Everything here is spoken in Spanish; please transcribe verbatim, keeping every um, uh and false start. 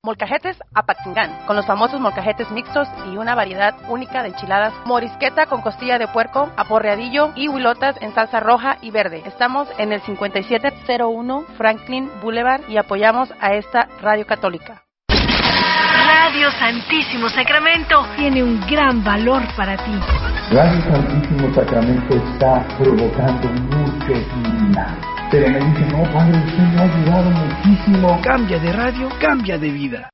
Molcajetes Apaxingán, con los famosos molcajetes mixtos y una variedad única de enchiladas, morisqueta con costilla de puerco, aporreadillo y huilotas en salsa roja y verde. Estamos en el cincuenta y siete cero uno Franklin Boulevard y apoyamos a esta radio católica. Radio Santísimo Sacramento tiene un gran valor para ti. Radio Santísimo Sacramento está provocando mucho vida. Pero me dicen, no, padre, usted me ha ayudado muchísimo. Cambia de radio, cambia de vida.